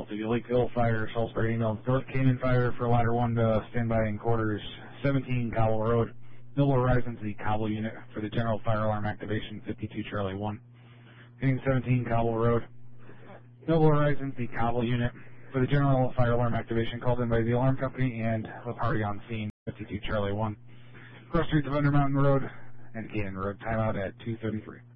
City Lakeville Fire, Salisbury email, North Canyon Fire for ladder 1 to standby in quarters, 17 Cobble Road. Noble Horizons, the Cobble unit for the general fire alarm activation, 52 Charlie 1. Hitting 17 Cobble Road. Noble Horizons, the Cobble unit for the general fire alarm activation called in by the alarm company and was already on scene, 52 Charlie 1. Cross streets of Under Mountain Road and Canyon Road, timeout at 2:33.